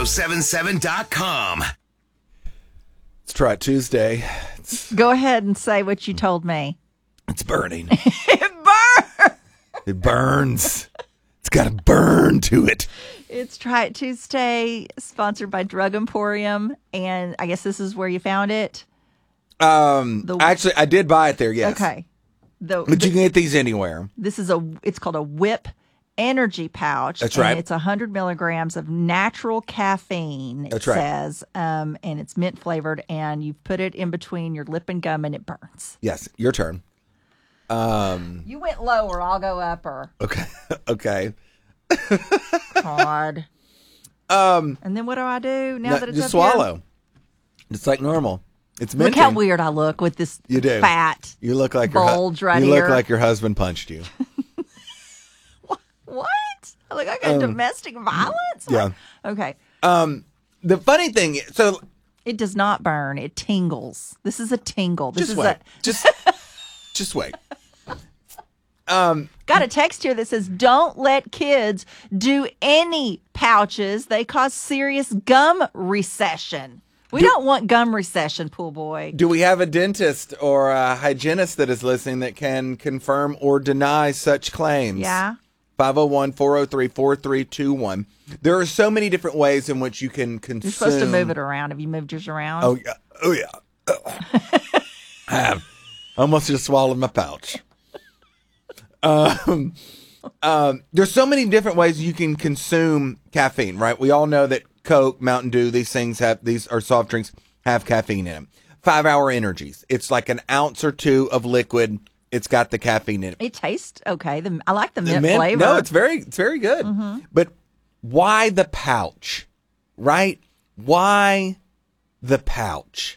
1077.com. Let's try it Tuesday. Go ahead and say what you told me. It's burning. It burns. It burns. It's got a burn to it. It's Try It Tuesday, sponsored by Drug Emporium, and I guess this is where you found it. Actually, I did buy it there. Yes. Okay. But you can get these anywhere. This is it's called a Whip Energy Pouch. That's right. It's 100 milligrams of natural caffeine. That's it right. says, and it's mint flavored, and you put it in between your lip and gum, and it burns. Yes, your turn. You went lower. I'll go upper. Okay. Okay. God. And then what do I do now that it's just up here? swallow. It's like normal. It's minting. Look how weird I look with this You do. fat You look like bulge right you here. look like your husband punched you. What? I look like a domestic violence? Yeah. Okay. The funny thing, so It does not burn. It tingles. This is a tingle. This just is wait. Just wait. Got a text here that says, don't let kids do any pouches. They cause serious gum recession. We don't want gum recession, pool boy. Do we have a dentist or a hygienist that is listening that can confirm or deny such claims? Yeah. 501-403-4321. There are so many different ways in which you can consume. You're supposed to move it around. Have you moved yours around? Oh, yeah. Oh, yeah. I have. Almost just swallowed my pouch. There's so many different ways you can consume caffeine, right? We all know that Coke, Mountain Dew, these are soft drinks, have caffeine in them. 5-Hour Energies. It's like an ounce or two of liquid. It's got the caffeine in it. It tastes okay. I like the mint flavor. No, it's very good. Mm-hmm. But why the pouch, right? Why the pouch?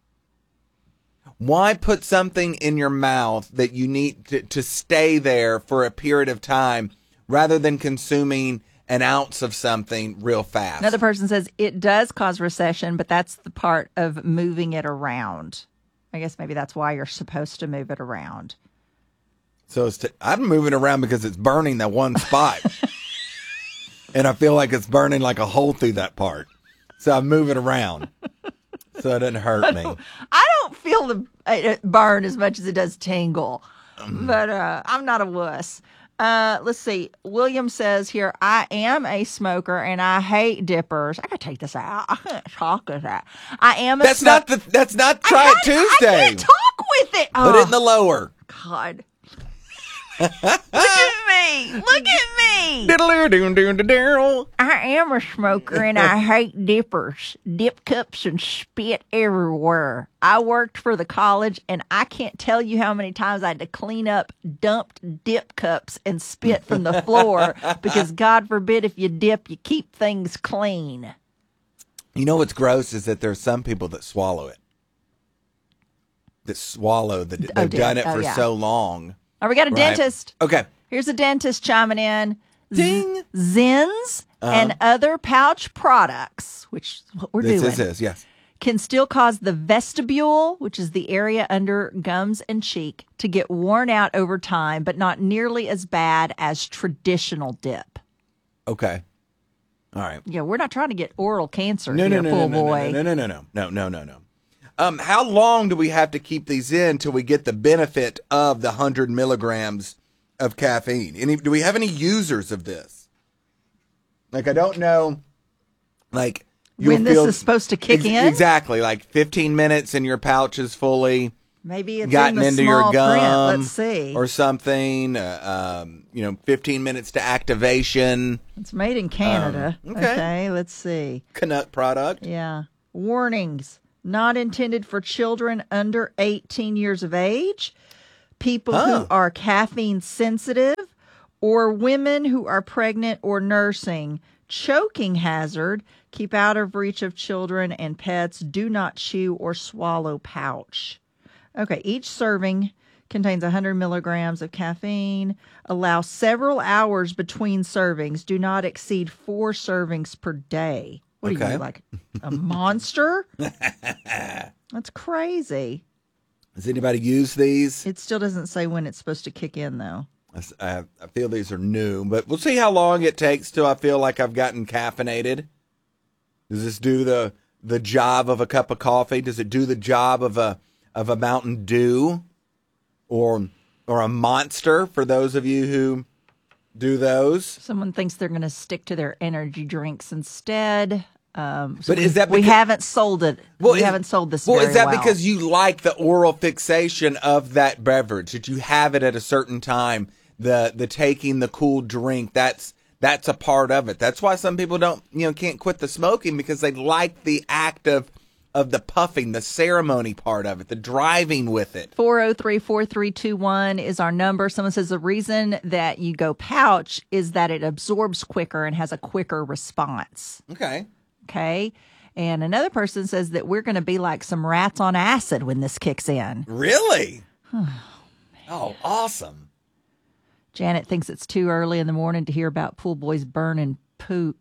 Why put something in your mouth that you need to stay there for a period of time rather than consuming an ounce of something real fast? Another person says it does cause recession, but that's the part of moving it around. I guess maybe that's why you're supposed to move it around. So I'm moving around because it's burning that one spot. And I feel like it's burning like a hole through that part. So I'm moving around. So it doesn't hurt me. I don't feel it burn as much as it does tingle. But I'm not a wuss. Let's see. William says here, I am a smoker and I hate dippers. I gotta take this out. I can't talk with that. I am a That's not Try It Tuesday. I can't talk with it. Put it in the lower. God. Look at me. Look at me. Diddle-doo-doo-doo-doo. I am a smoker and I hate dippers, dip cups, and spit everywhere. I worked for the college and I can't tell you how many times I had to clean up dumped dip cups and spit from the floor because God forbid if you dip, you keep things clean. You know what's gross is that there's some people that swallow it. They've done it for so long. Oh, we got a dentist. Okay. Here's a dentist chiming in. Ding. Zins and other pouch products, which is what we're doing. This is, yes. Can still cause the vestibule, which is the area under gums and cheek, to get worn out over time, but not nearly as bad as traditional dip. Okay. All right. Yeah, we're not trying to get oral cancer No. boy. No. How long do we have to keep these in till we get the benefit of the 100 milligrams of caffeine? Do we have any users of this? Like, I don't know. Like, when this is supposed to kick in? Exactly. Like 15 minutes and your pouch is fully maybe it's gotten in the into small your gum. print. Let's see. Or something. 15 minutes to activation. It's made in Canada. Okay, let's see. Canuck product. Yeah. Warnings. Not intended for children under 18 years of age, people who are caffeine sensitive, or women who are pregnant or nursing. Choking hazard. Keep out of reach of children and pets. Do not chew or swallow pouch. Okay, each serving contains 100 milligrams of caffeine. Allow several hours between servings. Do not exceed 4 servings per day. What are you, like a monster? That's crazy. Has anybody used these? It still doesn't say when it's supposed to kick in, though. I feel these are new, but we'll see how long it takes till I feel like I've gotten caffeinated. Does this do the job of a cup of coffee? Does it do the job of a Mountain Dew or a Monster for those of you who do those? Someone thinks they're going to stick to their energy drinks instead. But is that because, we haven't sold it? Well, we haven't sold this. Well, is that because you like the oral fixation of that beverage? That you have it at a certain time? The taking the cool drink. That's a part of it. That's why some people can't quit the smoking, because they like the act of the puffing, the ceremony part of it, the driving with it. 403-4321 is our number. Someone says the reason that you go pouch is that it absorbs quicker and has a quicker response. Okay. And another person says that we're going to be like some rats on acid when this kicks in. Really? Oh, awesome. Janet thinks it's too early in the morning to hear about Pool Boy's burning pouch,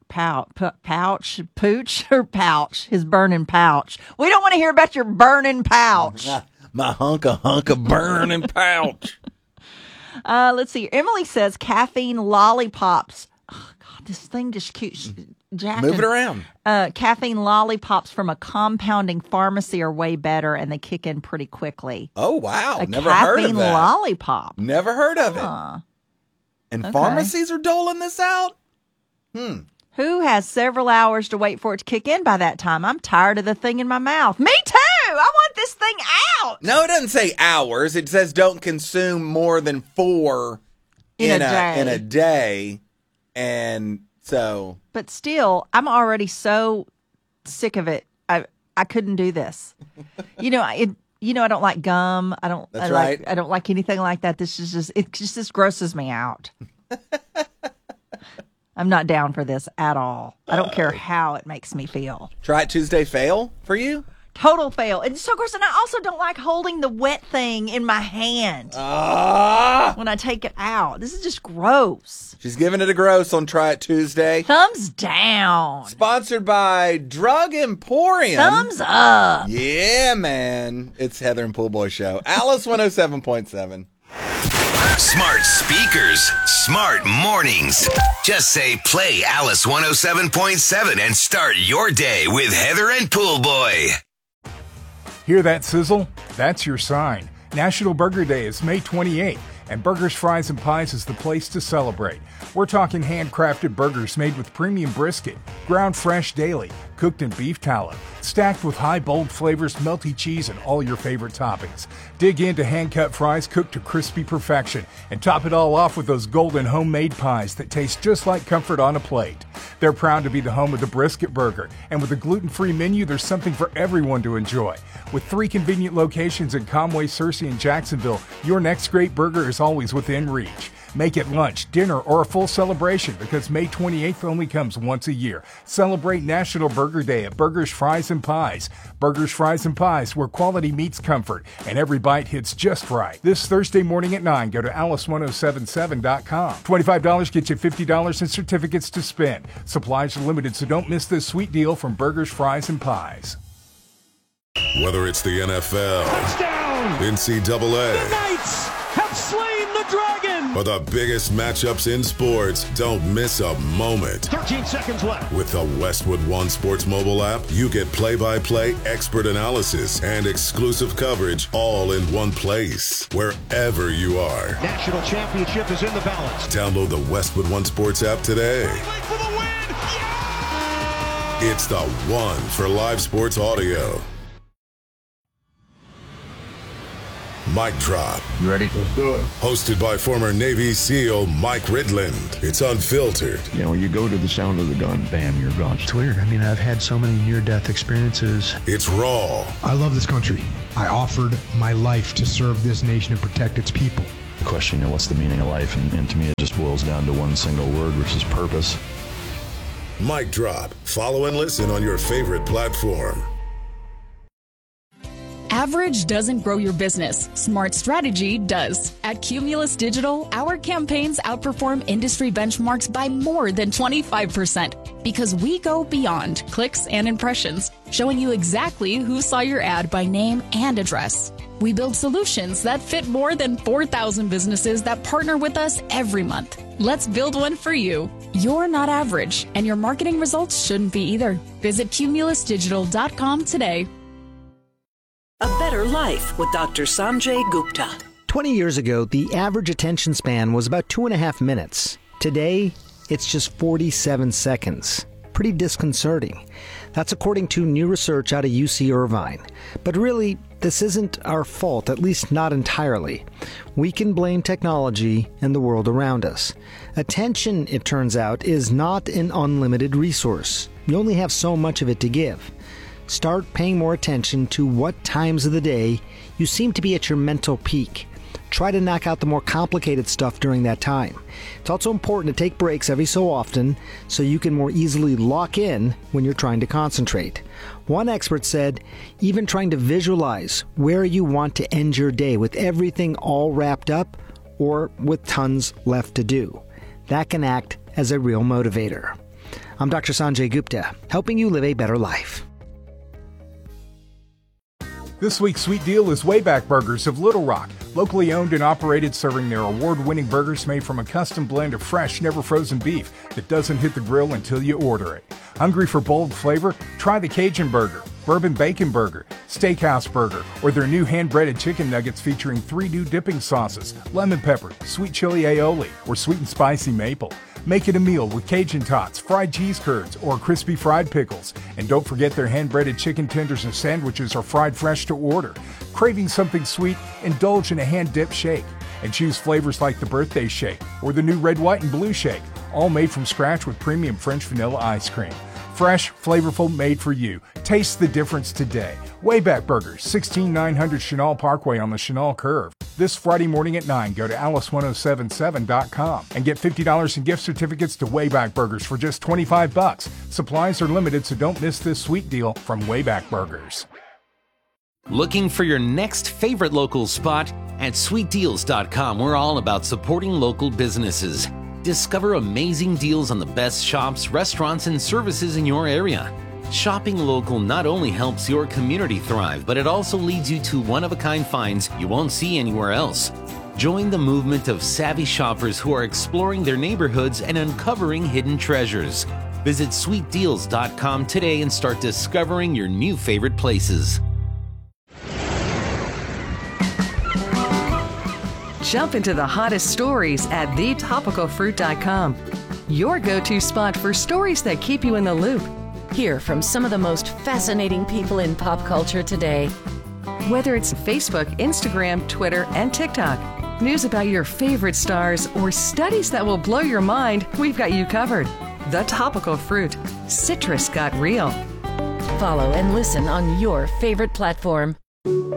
his burning pouch. We don't want to hear about your burning pouch. My hunk of burning pouch. Let's see. Emily says caffeine lollipops. Oh, God, this thing just keeps jacking. Move it around. Caffeine lollipops from a compounding pharmacy are way better, and they kick in pretty quickly. Oh, wow. Never heard of that. Caffeine lollipop. Never heard of it. And pharmacies are doling this out? Who has several hours to wait for it to kick in by that time? I'm tired of the thing in my mouth. Me too! I want this thing out! No, it doesn't say hours. It says don't consume more than 4 in a day. And so... But still, I'm already so sick of it. I couldn't do this. I don't like gum. I don't like anything like that. This is just grosses me out. I'm not down for this at all. I don't care how it makes me feel. Try It Tuesday fail for you? Total fail. It's so gross. And I also don't like holding the wet thing in my hand when I take it out. This is just gross. She's giving it a gross on Try It Tuesday. Thumbs down. Sponsored by Drug Emporium. Thumbs up. Yeah, man. It's Heather and Pool Boy Show. Alice 107.7. Smart speakers, smart mornings. Just say play Alice 107.7 and start your day with Heather and Pool Boy. Hear that sizzle? That's your sign. National Burger Day is May 28th, and Burgers, Fries, and Pies is the place to celebrate. We're talking handcrafted burgers made with premium brisket, ground fresh daily, cooked in beef tallow, stacked with high, bold flavors, melty cheese, and all your favorite toppings. Dig into hand-cut fries cooked to crispy perfection, and top it all off with those golden homemade pies that taste just like comfort on a plate. They're proud to be the home of the brisket burger, and with a gluten-free menu, there's something for everyone to enjoy. With 3 convenient locations in Conway, Searcy, and Jacksonville, your next great burger is always within reach. Make it lunch, dinner, or a full celebration, because May 28th only comes once a year. Celebrate National Burger Day at Burgers, Fries, and Pies. Burgers, Fries, and Pies, where quality meets comfort, and every bite hits just right. This Thursday morning at 9, go to alice1077.com. $25 gets you $50 in certificates to spend. Supplies are limited, so don't miss this sweet deal from Burgers, Fries, and Pies. Whether it's the NFL, touchdown, NCAA, the Knights have slain the dragon, or the biggest matchups in sports, don't miss a moment. 13 seconds left. With the Westwood One Sports mobile app, you get play-by-play, expert analysis, and exclusive coverage all in one place, wherever you are. National championship is in the balance. Download the Westwood One Sports app today. For the win! Yeah! It's the one for live sports audio. Mic Drop. You ready? Let's do it. Hosted by former Navy SEAL Mike Ridland. It's unfiltered. You know, you go to the sound of the gun, bam, you're gone. It's weird. I mean, I've had so many near-death experiences. It's raw. I love this country. I offered my life to serve this nation and protect its people. The question, you know, what's the meaning of life? And to me, it just boils down to one single word, which is purpose. Mic Drop. Follow and listen on your favorite platform. Average doesn't grow your business. Smart strategy does. At Cumulus Digital, our campaigns outperform industry benchmarks by more than 25% because we go beyond clicks and impressions, showing you exactly who saw your ad by name and address. We build solutions that fit more than 4,000 businesses that partner with us every month. Let's build one for you. You're not average, and your marketing results shouldn't be either. Visit cumulusdigital.com today. A Better Life with Dr. Sanjay Gupta. 20 years ago, the average attention span was about 2.5 minutes. Today, it's just 47 seconds. Pretty disconcerting. That's according to new research out of UC Irvine. But really, this isn't our fault, at least not entirely. We can blame technology and the world around us. Attention, it turns out, is not an unlimited resource. You only have so much of it to give. Start paying more attention to what times of the day you seem to be at your mental peak. Try to knock out the more complicated stuff during that time. It's also important to take breaks every so often so you can more easily lock in when you're trying to concentrate. One expert said, even trying to visualize where you want to end your day with everything all wrapped up or with tons left to do. That can act as a real motivator. I'm Dr. Sanjay Gupta, helping you live a better life. This week's sweet deal is Wayback Burgers of Little Rock, locally owned and operated, serving their award-winning burgers made from a custom blend of fresh, never-frozen beef that doesn't hit the grill until you order it. Hungry for bold flavor? Try the Cajun Burger, Bourbon Bacon Burger, Steakhouse Burger, or their new hand-breaded chicken nuggets featuring 3 new dipping sauces, lemon pepper, sweet chili aioli, or sweet and spicy maple. Make it a meal with Cajun tots, fried cheese curds, or crispy fried pickles. And don't forget their hand-breaded chicken tenders and sandwiches are fried fresh to order. Craving something sweet? Indulge in a hand-dipped shake. And choose flavors like the birthday shake or the new red, white, and blue shake, all made from scratch with premium French vanilla ice cream. Fresh, flavorful, made for you. Taste the difference today. Wayback Burgers, 16900 Chenal Parkway on the Chenal Curve. This Friday morning at 9, go to alice1077.com and get $50 in gift certificates to Wayback Burgers for just $25. Supplies are limited, so don't miss this sweet deal from Wayback Burgers. Looking for your next favorite local spot? At sweetdeals.com, we're all about supporting local businesses. Discover amazing deals on the best shops, restaurants, and services in your area. Shopping local not only helps your community thrive, but it also leads you to one-of-a-kind finds you won't see anywhere else. Join the movement of savvy shoppers who are exploring their neighborhoods and uncovering hidden treasures. Visit sweetdeals.com today and start discovering your new favorite places. Jump into the hottest stories at thetopicalfruit.com. Your go-to spot for stories that keep you in the loop. Hear from some of the most fascinating people in pop culture today. Whether it's Facebook, Instagram, Twitter, and TikTok, news about your favorite stars, or studies that will blow your mind, we've got you covered. The Topical Fruit. Citrus got real. Follow and listen on your favorite platform.